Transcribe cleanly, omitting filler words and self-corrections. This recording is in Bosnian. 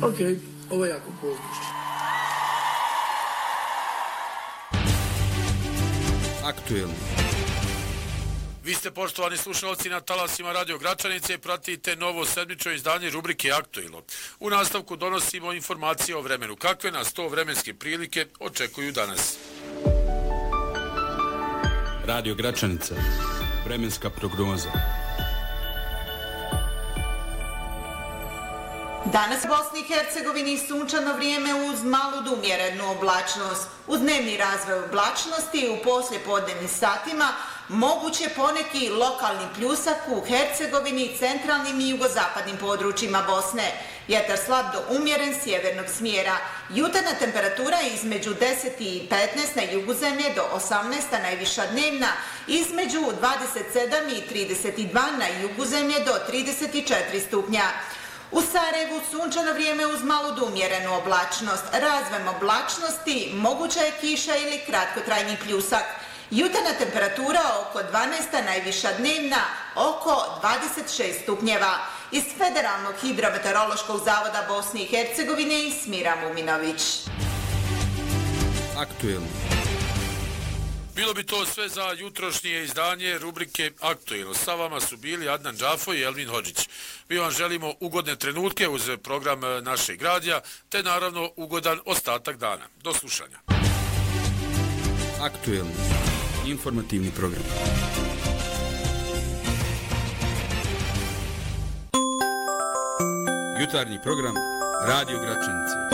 Ok, ovo je jako pozdrašće. Aktuelno. Vi ste, poštovani slušalci, na talasima Radio Gračanice i pratite novo sedmično izdanje rubrike Aktuelno. U nastavku donosimo informacije o vremenu. Kakve nas to vremenske prilike očekuju danas? Radio Gračanica. Vremenska prognoza. Danas u Bosni i Hercegovini sunčano vrijeme uz malu do umjerenu oblačnost. Uz dnevni razvoj oblačnosti u poslijepodnevnim satima moguće poneki lokalni pljusak u Hercegovini, centralnim i jugozapadnim područjima Bosne. Vjetar slab do umjeren sjevernog smjera. Jutarnja temperatura između 10 i 15 na juguzemlje do 18 najviša dnevna, između 27 i 32 na juguzemlje do 34 stupnja. U Sarajevu sunčano vrijeme uz malu do umjerenu oblačnost. Razvojem oblačnosti moguća je kiša ili kratkotrajni pljusak. Jutarnja temperatura oko 12, najviša dnevna oko 26 stupnjeva. Iz Federalnog hidrometeorološkog zavoda Bosne i Hercegovine Smira Muminović. Aktuelno. Bilo bi to sve za jutrošnje izdanje rubrike Aktuelno. Sa vama su bili Adnan Džafo i Elvin Hodžić. Mi vam želimo ugodne trenutke uz program našeg radija, te naravno ugodan ostatak dana. Do slušanja. Aktuelno. Informativni program. Jutarnji program Radio Gračanice.